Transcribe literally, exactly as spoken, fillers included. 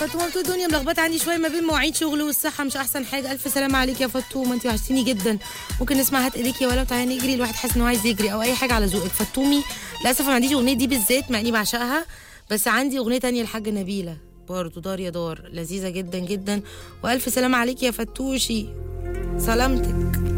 فاطمه بتقول الدنيا ملخبطه عندي شويه ما بين مواعيد شغل والصحه مش احسن حاجه. الف سلامه عليك يا فاطمه، انت وحشتيني جدا. ممكن نسمع هات ايديك يا ولا تعالى نجري؟ الواحد حاسس ان هو عايز يجري او اي حاجه على ذوقك فطومي. للاسف ما عنديش الاغنيه دي بالذات مع اني بعشقها، بس عندي اغنيه تانية الحاجه نبيله برضه دار يا دار لذيذه جدا جدا. والف سلامه عليك يا فتوشي، سلامتك.